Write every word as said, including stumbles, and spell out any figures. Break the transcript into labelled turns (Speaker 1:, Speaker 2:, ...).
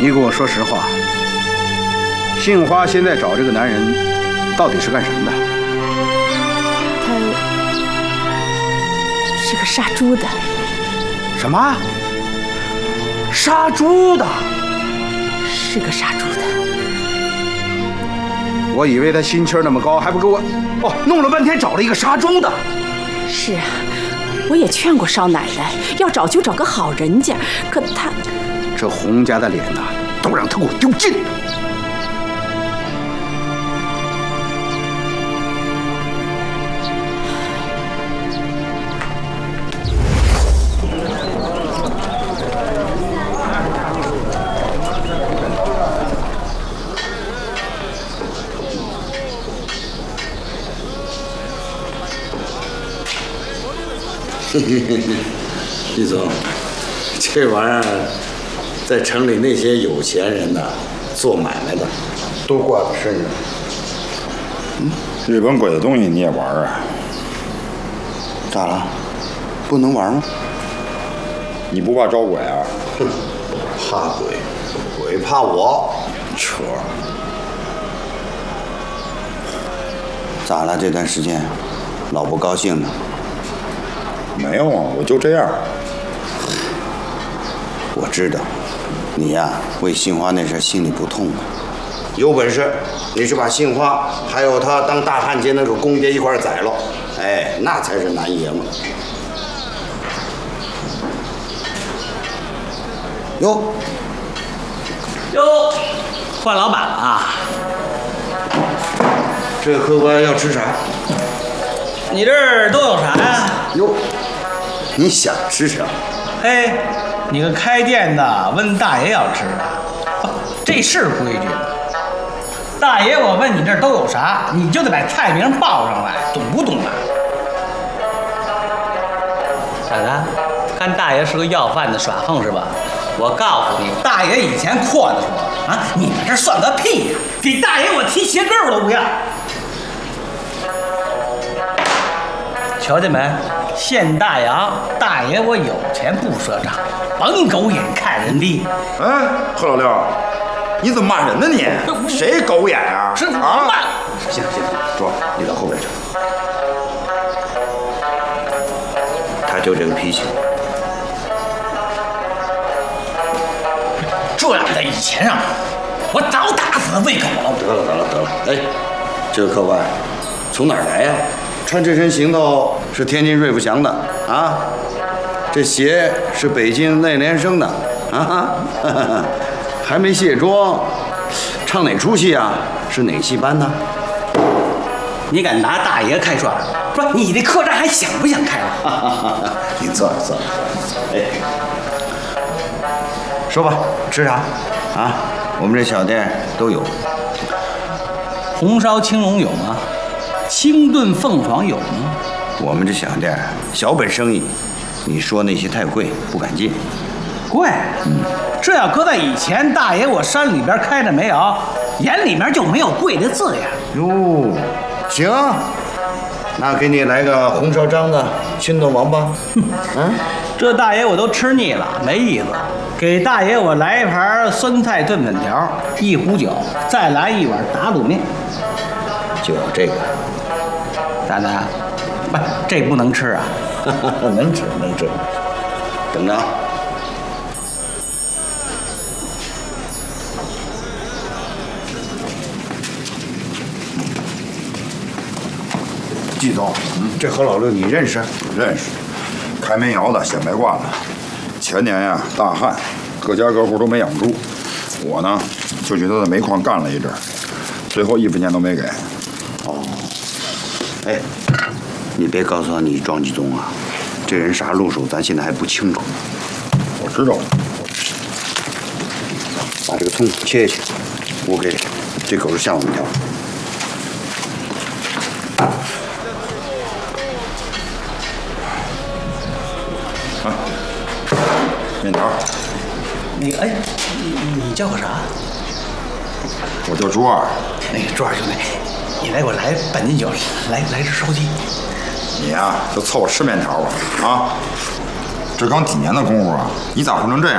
Speaker 1: 你给我说实话，杏花现在找这个男人，到底是干什么的？
Speaker 2: 他是个杀猪的。
Speaker 1: 什么？杀猪的？
Speaker 2: 是个杀猪的。
Speaker 1: 我以为他心气儿那么高，还不给我……哦，弄了半天找了一个杀猪的。
Speaker 2: 是啊，我也劝过少奶奶，要找就找个好人家，可他……
Speaker 1: 这洪家的脸呐，都让他给我丢尽。
Speaker 3: 嘿嘿嘿，李总，这玩意儿在城里那些有钱人呐，做买卖的都挂在身上。
Speaker 4: 嗯，日本鬼的东西你也玩啊？
Speaker 3: 咋了？不能玩吗？
Speaker 4: 你不怕招鬼啊？
Speaker 3: 哼，怕鬼，鬼怕我。扯！咋了？这段时间老不高兴呢？
Speaker 4: 没有啊，我就这样。
Speaker 3: 我知道，你呀为杏花那事心里不痛啊。有本事你是把杏花还有他当大汉奸那个公爹一块宰了，哎，那才是男爷们。哟
Speaker 5: 哟，换老板了啊！
Speaker 3: 这客官要吃啥？
Speaker 5: 你这儿都有啥呀？
Speaker 3: 哟，你想吃啥？
Speaker 5: 嘿，你个开店的问大爷要吃的，这是规矩吗？大爷，我问你这儿都有啥，你就得把菜名报上来，懂不懂啊？咋的？看大爷是个要饭的，耍横是吧？我告诉你，大爷以前阔的说啊，你们这算个屁呀！给大爷我提鞋跟我都不要。瞧见没？现大洋，大爷我有钱不赊账，甭狗眼看人低。
Speaker 4: 哎，何老六，你怎么骂人呢你？谁狗眼啊？
Speaker 5: 是我
Speaker 4: 啊！
Speaker 5: 骂。
Speaker 3: 行行，卓，你到后边去。他就这个脾气。
Speaker 5: 这样在以前啊，我早打死他胃口了。
Speaker 3: 得了得了得了，哎，这个客官从哪儿来呀？穿这身行头是天津瑞福祥的啊，这鞋是北京内联升的啊，哈哈，还没卸妆，唱哪出戏啊？是哪戏班呢？
Speaker 5: 你敢拿大爷开涮？不是你这客栈还想不想开了？
Speaker 3: 你坐着坐着，哎，说吧，吃啥啊？我们这小店都有。
Speaker 5: 红烧青龙有吗？清炖凤凰有吗？
Speaker 3: 我们这小店小本生意，你说那些太贵，不敢进。
Speaker 5: 贵？嗯，这要搁在以前，大爷我山里边开着煤窑，眼里面就没有贵的字样。
Speaker 3: 哟，行，那给你来个红烧獐子、熏炖王八。嗯，
Speaker 5: 这大爷我都吃腻了，没意思。给大爷我来一盘酸菜炖粉条，一壶酒，再来一碗打卤面。
Speaker 3: 就要这个。
Speaker 5: 咋的？不，这不能吃啊！
Speaker 3: 能吃能吃，等着。
Speaker 4: 季总，
Speaker 3: 嗯，这何老六你认识？
Speaker 4: 认识，开煤窑的，显摆惯了。前年呀，大旱，各家各户都没养猪，我呢就去他的煤矿干了一阵，最后一分钱都没给。
Speaker 3: 哦，哎，你别告诉你庄季总啊，这人啥路数咱现在还不清楚。
Speaker 4: 我知道。
Speaker 3: 把这个葱切下去，我给这口是下午面条。
Speaker 4: 啊，面条。
Speaker 5: 你哎，你你叫个啥？
Speaker 4: 我叫朱二。
Speaker 5: 那个朱二兄弟，你来给我来半斤酒，来来只烧鸡。
Speaker 4: 你呀、就凑合吃面条吧，啊！这刚几年的功夫啊，你咋混成这样